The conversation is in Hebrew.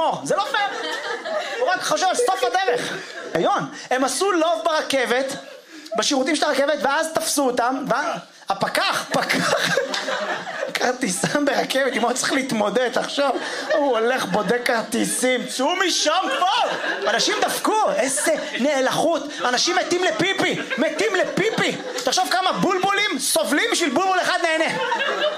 לגמור, זה לא פייר. הוא רק חושב על סוף הדרך. עיון, הם עשו לוב ברכבת, בשירותים של הרכבת, ואז תפסו אותם, הפקח, כרטיסם ברכבת, אם הוא צריך להתמודד, תחשוב, הוא הולך בודק כרטיסים, צאו משם כבר! אנשים דפקו, איזה נאלחות, אנשים מתים לפיפי, תחשוב כמה בולבולים סובלים בשביל בולבול אחד נהנה.